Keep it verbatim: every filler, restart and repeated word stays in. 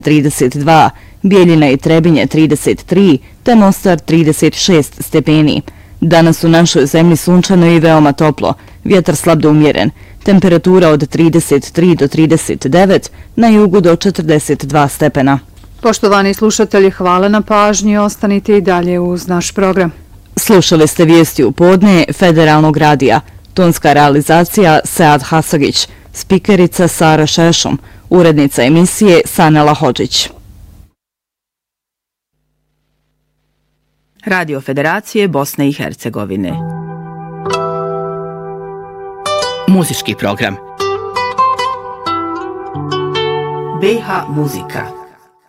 trideset dva, Bijeljina i Trebinje trideset tri, te Mostar trideset šest stepeni. Danas u našoj zemlji sunčano i veoma toplo, vjetar slab do umjeren, temperatura od trideset tri do trideset devet, na jugu do četrdeset dva stepena. Poštovani slušatelji, hvala na pažnji, ostanite i dalje uz naš program. Slušali ste vijesti u podne Federalnog radija, tonska realizacija Sead Hasagić, spikerica Sara Šešom, urednica emisije Sanela Hodžić. Radio Federacije Bosne i Hercegovine. Muzički program. B H muzika.